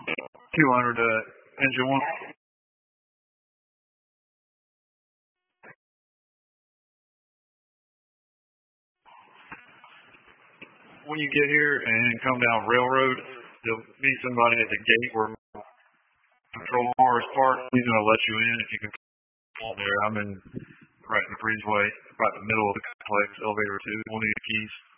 200 engine one. When you get here and come down Railroad, there'll be somebody at the gate where Patrol Car is parked. He's going to let you in if you can come there. I'm in right in the breezeway, right in the middle of the complex, elevator 2. We'll need the keys.